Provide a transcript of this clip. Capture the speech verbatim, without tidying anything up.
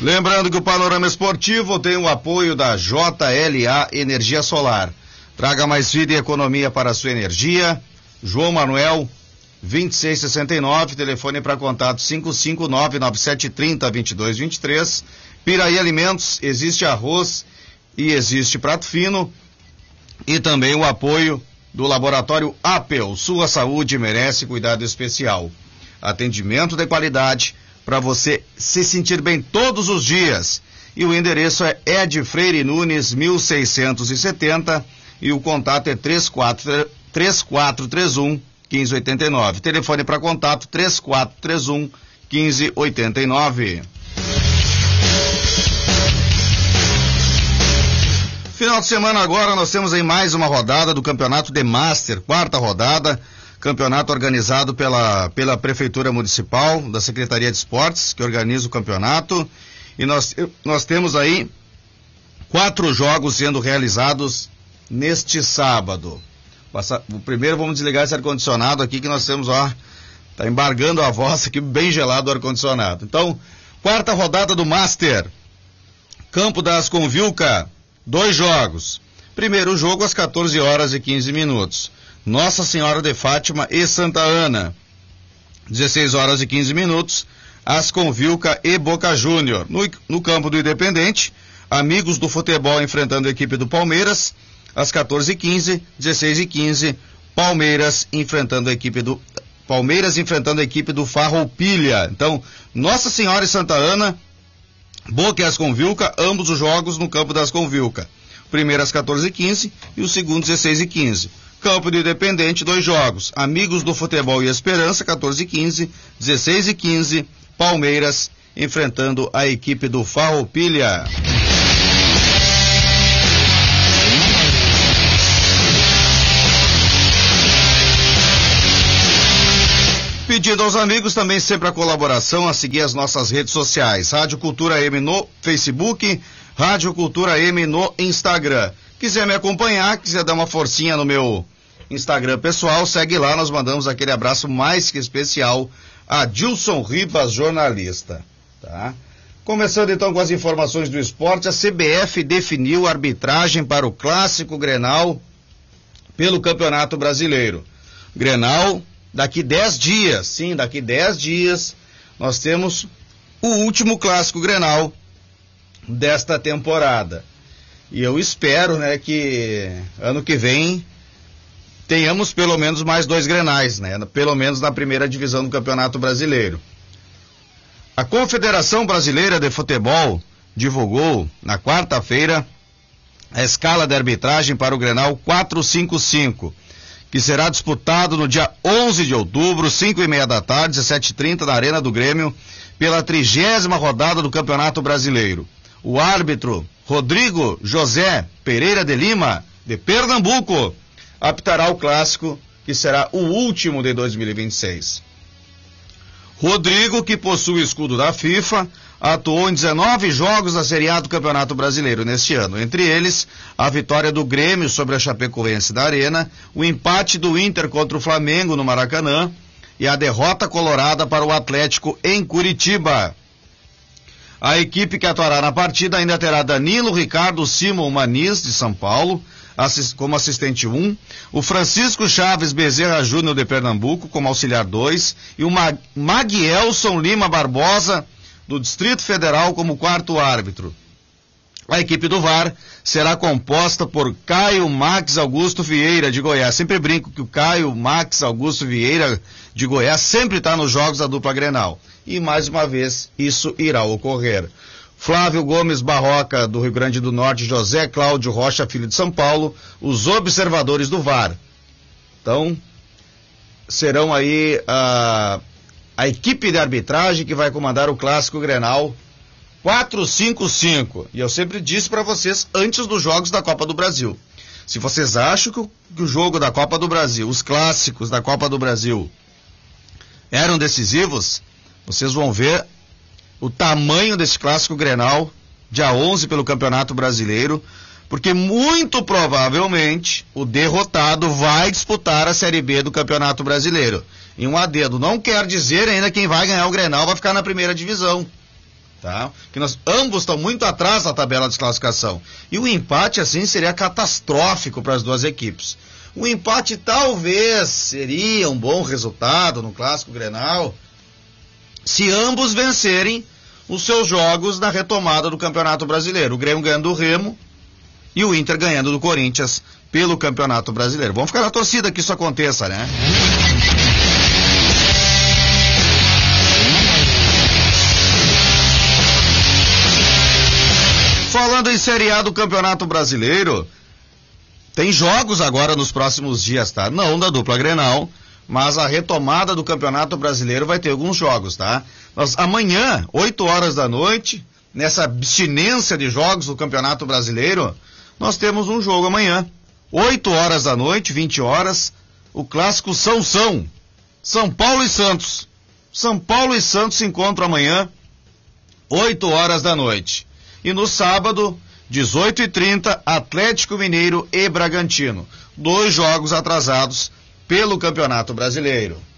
Lembrando que o Panorama Esportivo tem o apoio da J L A Energia Solar. Traga mais vida e economia para a sua energia. João Manuel, vinte e seis sessenta e nove, telefone para contato cinco cinco nove, nove sete três zero, dois dois dois três. Piraí Alimentos, existe arroz e existe prato fino. E também o apoio do Laboratório Apel. Sua saúde merece cuidado especial. Atendimento de qualidade para você se sentir bem todos os dias. E o endereço é Ed Freire Nunes, mil seiscentos e setenta, e o contato é três quatro três um, um cinco oito nove. Telefone para contato três quatro três um, um cinco oito nove. Final de semana agora nós temos aí mais uma rodada do Campeonato de Master, quarta rodada, campeonato organizado pela, pela Prefeitura Municipal, da Secretaria de Esportes, que organiza o campeonato, e nós, nós temos aí quatro jogos sendo realizados neste sábado. O primeiro, vamos desligar esse ar-condicionado aqui, que nós temos, ó, tá embargando a voz aqui, bem gelado o ar-condicionado. Então, quarta rodada do Master, Campo das Convilca, dois jogos. Primeiro jogo às quatorze horas e quinze minutos. Nossa Senhora de Fátima e Santa Ana. dezesseis horas e quinze minutos. Asconvilca e Boca Júnior. No, no campo do Independente, Amigos do Futebol enfrentando a equipe do Palmeiras. Às quatorze e quinze, dezesseis e quinze, Palmeiras enfrentando a equipe do Palmeiras enfrentando a equipe do Farroupilha. Então, Nossa Senhora e Santa Ana, Boca e Asconvilca, ambos os jogos no campo das Convilca. O primeiro às quatorze e quinze e o segundo dezesseis e quinze. Campo do Independente, dois jogos. Amigos do Futebol e Esperança, quatorze e quinze, dezesseis e quinze, Palmeiras enfrentando a equipe do Farroupilha. Pedido aos amigos também sempre a colaboração, a seguir as nossas redes sociais. Rádio Cultura M no Facebook, Rádio Cultura M no Instagram. Quiser me acompanhar, quiser dar uma forcinha no meu Instagram pessoal, segue lá, nós mandamos aquele abraço mais que especial a Dilson Ribas, jornalista. Tá? Começando então com as informações do esporte, a C B F definiu a arbitragem para o Clássico Grenal pelo Campeonato Brasileiro. Grenal... Daqui dez dias, sim, daqui dez dias, nós temos o último Clássico Grenal desta temporada. E eu espero, né, que ano que vem tenhamos pelo menos mais dois Grenais, né, pelo menos na primeira divisão do Campeonato Brasileiro. A Confederação Brasileira de Futebol divulgou na quarta-feira a escala de arbitragem para o Grenal quatrocentos e cinquenta e cinco. Que será disputado no dia onze de outubro, cinco e meia da tarde, dezessete e trinta, na Arena do Grêmio, pela trigésima rodada do Campeonato Brasileiro. O árbitro Rodrigo José Pereira de Lima, de Pernambuco, apitará o clássico, que será o último de dois mil e vinte e seis. Rodrigo, que possui o escudo da FIFA, atuou em dezenove jogos da Série A do Campeonato Brasileiro neste ano. Entre eles, a vitória do Grêmio sobre a Chapecoense da Arena, o empate do Inter contra o Flamengo no Maracanã e a derrota colorada para o Atlético em Curitiba. A equipe que atuará na partida ainda terá Danilo Ricardo Simon Maniz, de São Paulo, assist, como assistente um, o Francisco Chaves Bezerra Júnior, de Pernambuco, como auxiliar dois, e o Mag, Magielson Lima Barbosa, do Distrito Federal, como quarto árbitro. A equipe do V A R será composta por Caio Max Augusto Vieira, de Goiás. Sempre brinco que o Caio Max Augusto Vieira, de Goiás, sempre está nos jogos da dupla Grenal. E mais uma vez isso irá ocorrer. Flávio Gomes Barroca, do Rio Grande do Norte, José Cláudio Rocha Filho, de São Paulo, os observadores do V A R. Então, serão aí a... a equipe de arbitragem que vai comandar o Clássico Grenal quatrocentos e cinquenta e cinco. E eu sempre disse para vocês antes dos jogos da Copa do Brasil. Se vocês acham que o, que o jogo da Copa do Brasil, os clássicos da Copa do Brasil eram decisivos, vocês vão ver o tamanho desse Clássico Grenal dia onze pelo Campeonato Brasileiro, porque muito provavelmente o derrotado vai disputar a Série B do Campeonato Brasileiro. E um adendo, não quer dizer ainda quem vai ganhar o Grenal vai ficar na primeira divisão. tá? Que nós, ambos estão muito atrás da tabela de classificação. E o empate, assim, seria catastrófico para as duas equipes. O empate talvez seria um bom resultado no Clássico Grenal, se ambos vencerem os seus jogos na retomada do Campeonato Brasileiro. O Grêmio ganhando do Remo e o Inter ganhando do Corinthians pelo Campeonato Brasileiro. Vamos ficar na torcida que isso aconteça, né? Falando em Série A do Campeonato Brasileiro, tem jogos agora nos próximos dias, tá? Não da dupla Grenal, mas a retomada do Campeonato Brasileiro vai ter alguns jogos, tá? Nós, amanhã, oito horas da noite, nessa abstinência de jogos do Campeonato Brasileiro, nós temos um jogo amanhã. oito horas da noite, vinte horas, o clássico São São. São Paulo e Santos. São Paulo e Santos se encontram amanhã, oito horas da noite. E no sábado, dezoito e trinta, Atlético Mineiro e Bragantino. Dois jogos atrasados pelo Campeonato Brasileiro.